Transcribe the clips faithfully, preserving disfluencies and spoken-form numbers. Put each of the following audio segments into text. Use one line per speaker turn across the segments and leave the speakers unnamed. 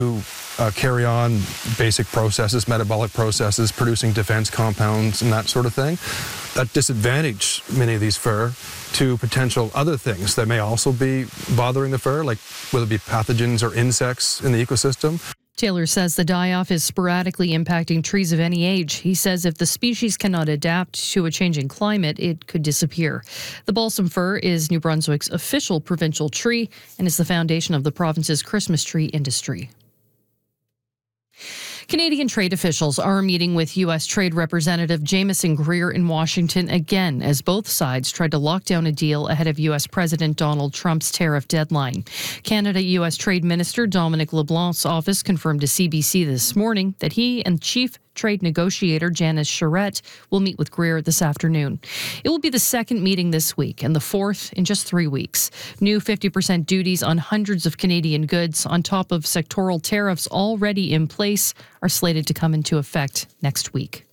who uh, carry on basic processes, metabolic processes, producing defense compounds and that sort of thing, that disadvantage many of these fur to potential other things that may also be bothering the fur, like whether it be pathogens or insects in the ecosystem.
Taylor says the die-off is sporadically impacting trees of any age. He says if the species cannot adapt to a changing climate, it could disappear. The balsam fir is New Brunswick's official provincial tree and is the foundation of the province's Christmas tree industry. Canadian trade officials are meeting with U S Trade Representative Jameson Greer in Washington again as both sides tried to lock down a deal ahead of U S President Donald Trump's tariff deadline. Canada-U S Trade Minister Dominic LeBlanc's office confirmed to C B C this morning that he and Chief Trade Negotiator Janice Charette will meet with Greer this afternoon. It will be the second meeting this week and the fourth in just three weeks. New fifty percent duties on hundreds of Canadian goods on top of sectoral tariffs already in place are slated to come into effect next week.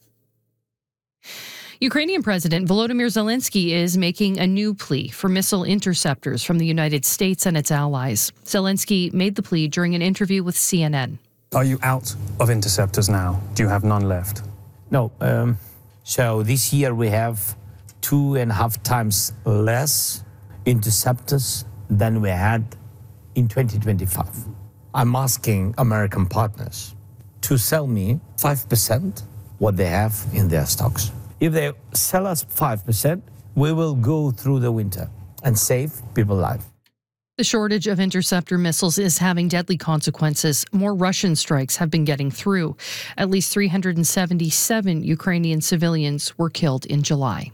Ukrainian President Volodymyr Zelensky is making a new plea for missile interceptors from the United States and its allies. Zelensky made the plea during an interview with C N N.
Are you out of interceptors now? Do you have none left?
No. Um, so this year we have two and a half times less interceptors than we had in twenty twenty-five. I'm asking American partners to sell me five percent what they have in their stocks. If they sell us five percent, we will go through the winter and save people's lives.
The shortage of interceptor missiles is having deadly consequences. More Russian strikes have been getting through. At least three hundred seventy-seven Ukrainian civilians were killed in July.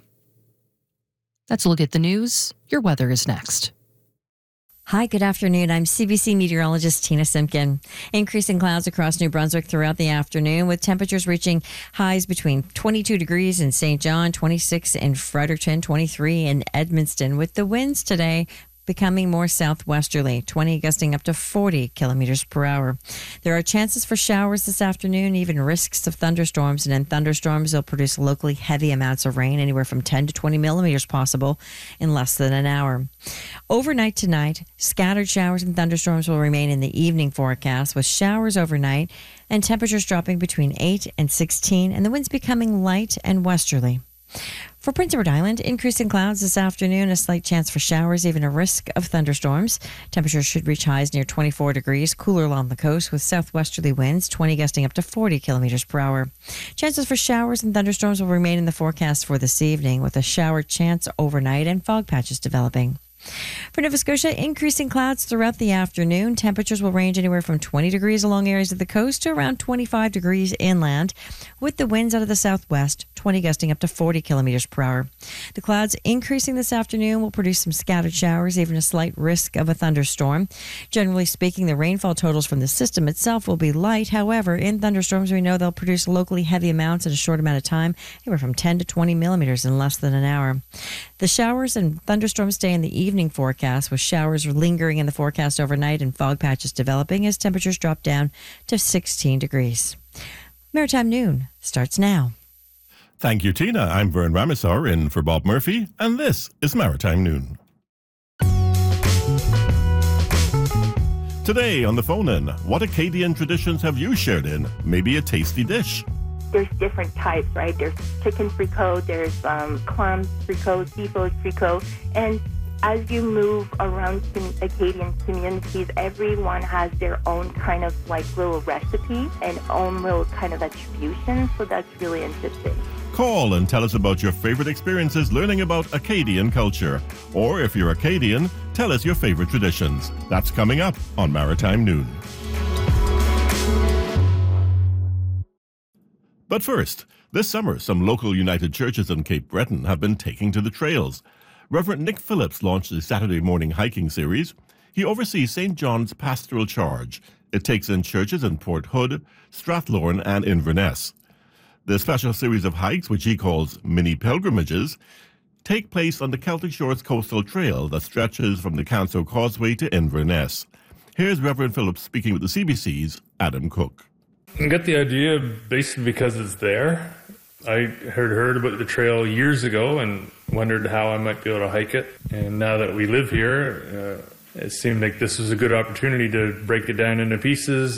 That's a look at the news. Your weather is next.
Hi, good afternoon. I'm C B C meteorologist Tina Simpkin. Increasing clouds across New Brunswick throughout the afternoon, with temperatures reaching highs between twenty-two degrees in Saint John, twenty-six in Fredericton, twenty-three in Edmundston, with the winds today becoming more southwesterly, twenty gusting up to forty kilometers per hour. There are chances for showers this afternoon, even risks of thunderstorms, and in thunderstorms, they'll produce locally heavy amounts of rain, anywhere from ten to twenty millimeters possible in less than an hour. Overnight tonight, scattered showers and thunderstorms will remain in the evening forecast, with showers overnight and temperatures dropping between eight and sixteen, and the winds becoming light and westerly. For Prince Edward Island, increasing clouds this afternoon, a slight chance for showers, even a risk of thunderstorms. Temperatures should reach highs near twenty-four degrees, cooler along the coast with southwesterly winds, twenty gusting up to forty kilometers per hour. Chances for showers and thunderstorms will remain in the forecast for this evening, with a shower chance overnight and fog patches developing. For Nova Scotia, increasing clouds throughout the afternoon. Temperatures will range anywhere from twenty degrees along areas of the coast to around twenty-five degrees inland, with the winds out of the southwest, twenty gusting up to forty kilometers per hour. The clouds increasing this afternoon will produce some scattered showers, even a slight risk of a thunderstorm. Generally speaking, the rainfall totals from the system itself will be light. However, in thunderstorms, we know they'll produce locally heavy amounts in a short amount of time, anywhere from ten to twenty millimeters in less than an hour. The showers and thunderstorms stay in the evening forecast, with showers lingering in the forecast overnight and fog patches developing as temperatures drop down to sixteen degrees. Maritime Noon starts now.
Thank you, Tina. I'm Vern Ramisar in for Bob Murphy, and this is Maritime Noon. Today on the phone-in, what Acadian traditions have you shared in? Maybe a tasty dish.
There's different types, right? There's chicken fricot, there's um, clams fricot, seafood fricot, and as you move around Acadian communities, everyone has their own kind of like little recipe and own little kind of attribution, so that's really interesting.
Call and tell us about your favorite experiences learning about Acadian culture. Or if you're Acadian, tell us your favorite traditions. That's coming up on Maritime Noon. But first, this summer, some local United Churches in Cape Breton have been taking to the trails. Reverend Nick Phillips launched the Saturday morning hiking series. He oversees Saint John's Pastoral Charge. It takes in churches in Port Hood, Strathlorne, and Inverness. The special series of hikes, which he calls mini pilgrimages, take place on the Celtic Shores Coastal Trail that stretches from the Canso Causeway to Inverness. Here's Reverend Phillips speaking with the C B C's Adam Cook.
I got the idea basically because it's there. I heard heard about the trail years ago and wondered how I might be able to hike it. And now that we live here, uh, it seemed like this was a good opportunity to break it down into pieces